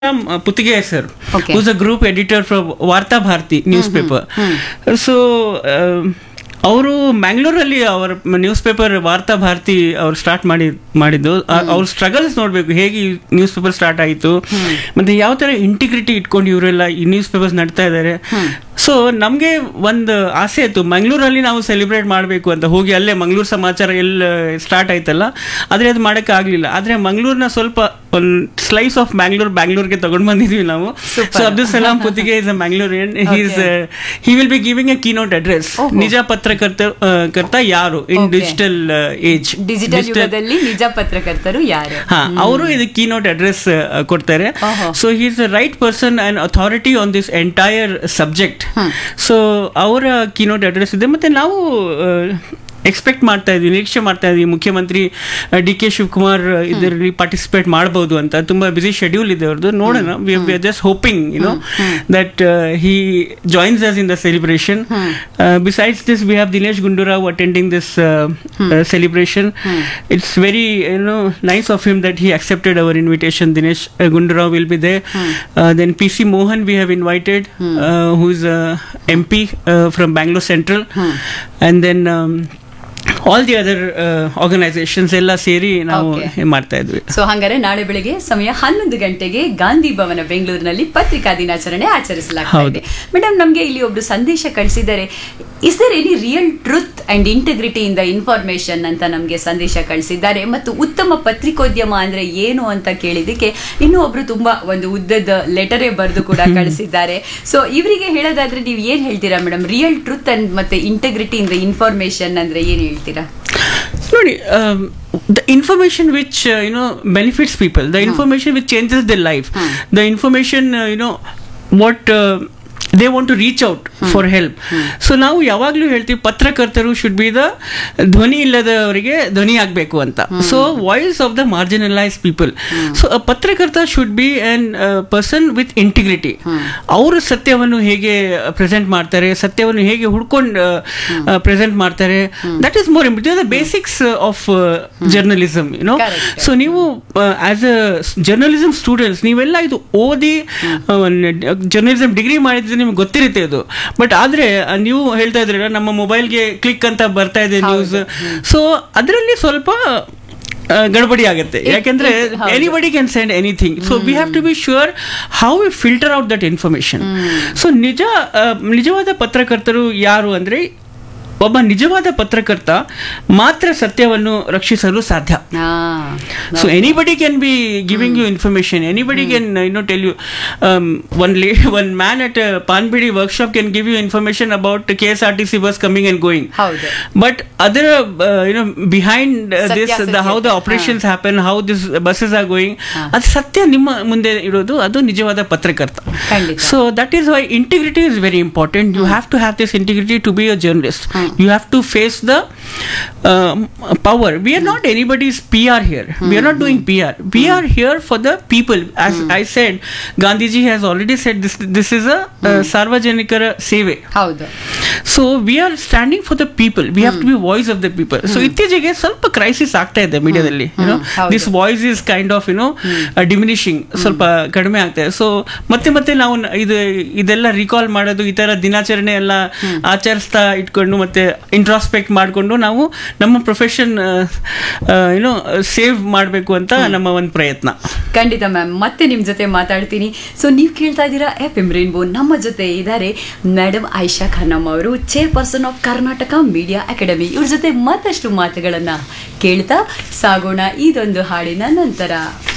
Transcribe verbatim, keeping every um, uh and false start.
Puttige sir, Okay. who's a group editor from Varta Bharati newspaper. So, ಅವರು ಮ್ಯಾಂಗ್ಳೂರಲ್ಲಿ ಅವರ news paper ವಾರ್ತಾ ಭಾರತಿ ಅವ್ರು start ಮಾಡಿ ಮಾಡಿದ್ದು ಅವ್ರ ಸ್ಟ್ರಗಲ್ಸ್ ನೋಡಬೇಕು, ಹೇಗೆ ನ್ಯೂಸ್ ಪೇಪರ್ ಸ್ಟಾರ್ಟ್ ಆಯಿತು ಮತ್ತೆ ಯಾವ ಥರ ಇಂಟಿಗ್ರಿಟಿ ಇಟ್ಕೊಂಡು ಇವರೆಲ್ಲ ಈ ನ್ಯೂಸ್ ಪೇಪರ್ಸ್ ನಡ್ತಾ ಇದ್ದಾರೆ. ಸೊ ನಮಗೆ ಒಂದು ಆಸೆ ಇತ್ತು ಮಂಗಳೂರಲ್ಲಿ ನಾವು ಸೆಲೆಬ್ರೇಟ್ ಮಾಡಬೇಕು ಅಂತ, ಹೋಗಿ ಅಲ್ಲೇ ಮಂಗಳೂರು ಸಮಾಚಾರ ಎಲ್ಲ ಸ್ಟಾರ್ಟ್ ಆಯ್ತಲ್ಲ, ಆದರೆ ಅದು ಮಾಡೋಕ್ಕೆ ಆಗಲಿಲ್ಲ. ಆದರೆ ಮಂಗಳೂರಿನ ಸ್ವಲ್ಪ ಒಂದು ಸ್ಲೈಸ್ ಆಫ್ ಬ್ಯಾಂಗ್ಳೂರ್ ಬ್ಯಾಂಗ್ಳೂರ್ಗೆ ತಗೊಂಡು ಬಂದಿದ್ವಿ ನಾವು. So Abdul Salam Puttige is a Mangalorean. Is he will be giving A keynote address, ನಿಜ ಪತ್ರಕರ್ತ ಕರ್ತ ಯಾರು ಇನ್ ಡಿಜಿಟಲ್ ಏಜ್, ಡಿಜಿಟಲ್ ಯುಗದಲ್ಲಿ ನಿಜ ಪತ್ರಕರ್ತರು ಯಾರು, ಹಾ ಅವರು ಇದಕ್ಕೆ ಕೀನೋಟ್ ಅಡ್ರೆಸ್ ಕೊಡ್ತಾರೆ. So he is the right person and authority on this entire subject. So ಅವರ ಕೀನೋಟ್ ಅಡ್ರೆಸ್ ಇದೆ. ಮತ್ತೆ ನಾವು ಎಕ್ಸ್ಪೆಕ್ಟ್ ಮಾಡ್ತಾ ಇದ್ವಿ, ನಿರೀಕ್ಷೆ ಮಾಡ್ತಾ ಇದ್ವಿ ಮುಖ್ಯಮಂತ್ರಿ ಡಿ ಕೆ ಶಿವಕುಮಾರ್ ಇದರಲ್ಲಿ ಪಾರ್ಟಿಸಿಪೇಟ್ ಮಾಡಬಹುದು ಅಂತ. ತುಂಬಾ ಬಿಸಿ ಶೆಡ್ಯೂಲ್ ಇದೆ ಅವ್ರದ್ದು, ನೋಡೋಣ. We are just hoping you know that he joins us in the celebration. Besides this we have Dinesh Gundu Rao attending this celebration. It's very you know nice of him that he accepted our invitation. Dinesh uh, Gundurao will be there. Uh, then P C Mohan we have invited, uh, who is a M P uh, from Bangalore Central, and then um, all the other organisations ಎಲ್ಲ ಸೇರಿ ನಾವು ಮಾಡ್ತಾ ಇದ್ವಿ. So ಹಂಗಾರೆ ನಾಳೆ ಬೆಳಿಗ್ಗೆ ಸಮಯ ಹನ್ನೊಂದು ಗಂಟೆಗೆ ಗಾಂಧಿ ಭವನ ಬೆಂಗಳೂರಿನಲ್ಲಿ ಪತ್ರಿಕಾ ದಿನಾಚರಣೆ ಆಚರಿಸಲಾಗಿದೆ. ಮೇಡಮ್, ನಮ್ಗೆ ಇಲ್ಲಿ ಒಬ್ರು ಸಂದೇಶ ಕಳಿಸಿದ್ದಾರೆ. Is there any real truth and integrity in the information ಅಂತ ನಮ್ಗೆ ಸಂದೇಶ ಕಳಿಸಿದ್ದಾರೆ. ಮತ್ತು ಉತ್ತಮ ಪತ್ರಿಕೋದ್ಯಮ ಅಂದ್ರೆ ಏನು ಅಂತ ಕೇಳಿದಕ್ಕೆ ಇನ್ನೂ ಒಬ್ರು ತುಂಬಾ ಒಂದು ಉದ್ದದ ಲೆಟರೇ ಬರೆದು ಕೂಡ ಕಳಿಸಿದ್ದಾರೆ. ಸೊ ಇವರಿಗೆ ಹೇಳೋದಾದ್ರೆ ನೀವು ಏನ್ ಹೇಳ್ತೀರಾ ಮೇಡಮ್? ರಿಯಲ್ ಟ್ರೂತ್ ಅಂಡ್ ಮತ್ತೆ ಇಂಟಿಗ್ರಿಟಿ ಇನ್ ದ ಇನ್ಫಾರ್ಮೇಶನ್ ಅಂದ್ರೆ ಏನ್ ಹೇಳ್ತೀರಾ? ನೋಡಿ, the information which uh, you know benefits people, the information which changes their life, the information uh, you know what uh, they want to reach out for help. So ನಾವು ಯಾವಾಗಲೂ ಹೇಳ್ತೀವಿ ಪತ್ರಕರ್ತರು should be the ಧ್ವನಿ ಇಲ್ಲದವರಿಗೆ ಧ್ವನಿ ಆಗಬೇಕು ಅಂತ. So voice of the marginalise people. So ಅ ಪತ್ರಕರ್ತ should be on person with integrity. ಅವರು ಸತ್ಯವನ್ನು ಹೇಗೆ ಪ್ರೆಸೆಂಟ್ ಮಾಡ್ತಾರೆ, ಸತ್ಯವನ್ನು ಹೇಗೆ ಹುಡ್ಕೊಂಡು ಪ್ರೆಸೆಂಟ್ ಮಾಡ್ತಾರೆ, that is more important. The basics of journalism you know. So ನೀವು ಆಸ್ ಅ ಜರ್ನಲಿಸಮ್ ಸ್ಟೂಡೆಂಟ್ಸ್ ನೀವೆಲ್ಲ ಇದು ಓದಿ ಜರ್ನಲಿಸಮ್ ಡಿಗ್ರಿ ಮಾಡಿದ್ರೆ ನಿಮ್ಗೆ ಗೊತ್ತಿರುತ್ತೆ ಇದು. ಬಟ್ ಆದ್ರೆ ನೀವು ಹೇಳ್ತಾ ಇದ್ರಲ್ಲ ನಮ್ಮ ಮೊಬೈಲ್ಗೆ ಕ್ಲಿಕ್ ಅಂತ ಬರ್ತಾ ಇದೆ ನ್ಯೂಸ್. ಸೊ ಅದರಲ್ಲಿ ಸ್ವಲ್ಪ ಗಡಬಡಿ ಆಗುತ್ತೆ, ಯಾಕೆಂದ್ರೆ anybody can send anything. So we have to B sure how we filter out that information. So ನಿಜ ನಿಜವಾದ ಪತ್ರಕರ್ತರು ಯಾರು ಅಂದ್ರೆ, ಒಬ್ಬ ನಿಜವಾದ ಪತ್ರಕರ್ತ ಮಾತ್ರ ಸತ್ಯವನ್ನು ರಕ್ಷಿಸಲು ಸಾಧ್ಯ. So anybody can be giving you information, anybody can you know tell you one ಲೇ one man at ಪಾನ್ಬಿಡಿ workshop can give you information about K S R T C bus coming and going. But ಅದರ you know behind this how the operations happen, how this buses are going, ಅದು ಸತ್ಯ ನಿಮ್ಮ ಮುಂದೆ ಇರೋದು, ಅದು ನಿಜವಾದ ಪತ್ರಕರ್ತ. So that is Y integrity is very important. You have to have this integrity to be a journalist. You have to face the uh, power. We are not anybody's P R here. We are not doing P R. We are here for the people. As I said, Gandhiji has already said this. This is a uh, Sarvajanikara Seve. ಹೌದು. So we are standing for the people. We have to be voice of the people. So ಇತ್ತೀಚೆಗೆ ಸ್ವಲ್ಪ crisis ಆಗ್ತಾ ಇದೆ ಮೀಡಿಯಾದಲ್ಲಿ. You know, this voice is kind of you know uh, diminishing. ಸ್ವಲ್ಪ ಕಡಿಮೆ ಆಗ್ತಾ ಇದೆ. ಸೊ ಮತ್ತೆ ಮತ್ತೆ ನಾವು ಇದು ಇದೆಲ್ಲ ರಿಕಾಲ್ ಮಾಡೋದು, ಈ ತರ ದಿನಾಚರಣೆ ಎಲ್ಲ ಆಚರಿಸ್ತಾ ಇಟ್ಕೊಂಡು ಮತ್ತೆ ಇಂಟ್ರಾಸ್ಪೆಕ್ಟ್ ಮಾಡಿಕೊಂಡು ನಾವು ನಮ್ಮ ಪ್ರೊಫೆಷನ್ ಏನೋ ಸೇವ್ ಮಾಡಬೇಕು ಅಂತ ನಮ್ಮ ಒಂದು ಪ್ರಯತ್ನ. ಖಂಡಿತ ಮ್ಯಾಮ್, ಮತ್ತೆ ನಿಮ್ ಜೊತೆ ಮಾತಾಡ್ತೀನಿ. ಸೊ ನೀವು ಕೇಳ್ತಾ ಇದ್ದೀರಾ ಎಫ್ ಎಂ ರೈನ್ಬೋ. ನಮ್ಮ ಜೊತೆ ಇದ್ದಾರೆ ಮೇಡಮ್ ಆಯಿಷಾ ಖಾನಮ್ ಅವರು, chairperson of Karnataka media academy. ಇವ್ರ ಜೊತೆ ಮತ್ತಷ್ಟು ಮಾತುಗಳನ್ನ ಕೇಳ್ತಾ ಸಾಗೋಣ ಇದೊಂದು ಹಾಡಿನ ನಂತರ.